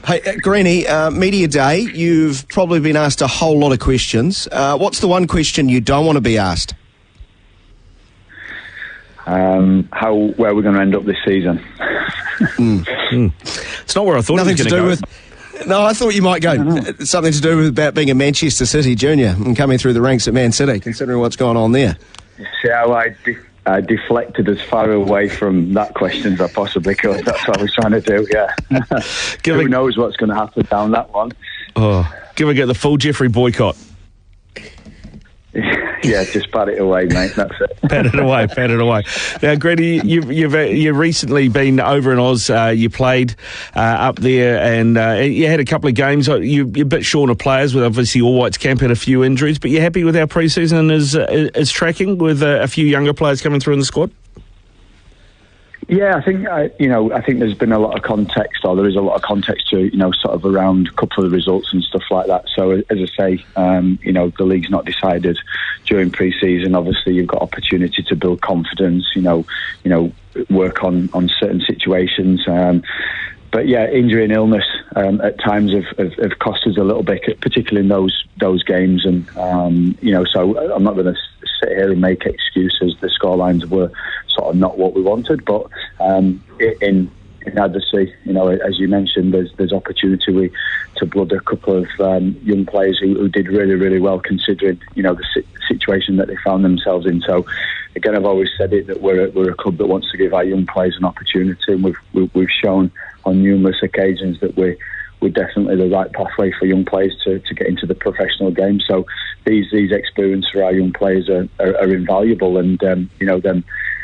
Hey, Greenie, Media Day, you've probably been asked a whole lot of questions. What's the one question you don't want to be asked? Where we're going to end up this season. It's not where I thought Nothing it was to going do with... No, I thought you might go. Something to do with about being a Manchester City junior and coming through the ranks at Man City, considering what's going on there. See how I deflected as far away from that question as I possibly could. That's what I was trying to do, yeah. Who knows what's going to happen down that one. Give a get the full Jeffrey boycott. Yeah, just pat it away, mate. That's it. Pat it away. Now, Greenie, you've recently been over in Oz. You played up there, and you had a couple of games. You're a bit short of players, with obviously All Whites camp had a few injuries. But you're happy with our pre-season is tracking with a few younger players coming through in the squad? Yeah, I think there's been a lot of context, or there is a lot of context to sort of around a couple of the results and stuff like that. So as I say, the league's not decided during pre-season. Obviously, you've got opportunity to build confidence. Work on certain situations. But yeah, injury and illness at times have cost us a little bit, particularly in those games. And so I'm not going to sit here and make excuses. The scorelines were sort of not what we wanted, but in adversity, as you mentioned, there's opportunity to blood a couple of young players who did really, really well, considering the situation that they found themselves in. So again, I've always said it that we're a club that wants to give our young players an opportunity, and we've shown on numerous occasions that we're definitely the right pathway for young players to get into the professional game. So these experiences for our young players are invaluable, and them